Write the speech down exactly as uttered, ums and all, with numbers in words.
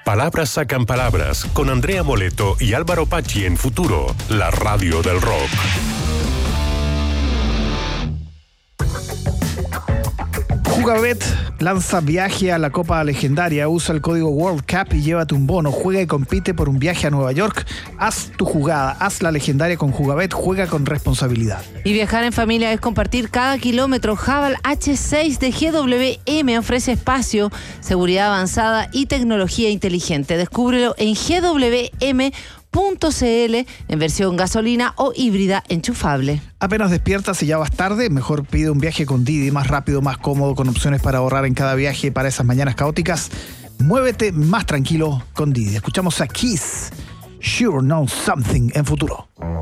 Palabras sacan palabras con Andrea Moleto y Álvaro Pachi en Futuro, la radio del rock. Jugabet lanza viaje a la Copa Legendaria. Usa el código World Cup y llévate un bono. Juega y compite por un viaje a Nueva York. Haz tu jugada, haz la legendaria con Jugabet. Juega con responsabilidad. Y viajar en familia es compartir cada kilómetro. Haval H seis de G W M ofrece espacio, seguridad avanzada y tecnología inteligente. Descúbrelo en G W M punto C L en versión gasolina o híbrida enchufable. Apenas despiertas y ya vas tarde, mejor pide un viaje con Didi, más rápido, más cómodo, con opciones para ahorrar en cada viaje para esas mañanas caóticas. Muévete más tranquilo con Didi. Escuchamos a Kiss, Sure Know Something en Futuro.